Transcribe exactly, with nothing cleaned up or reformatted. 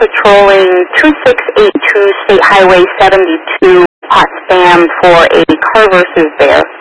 patrolling two six eight two State Highway seventy-two, Potsdam, for a car versus bear.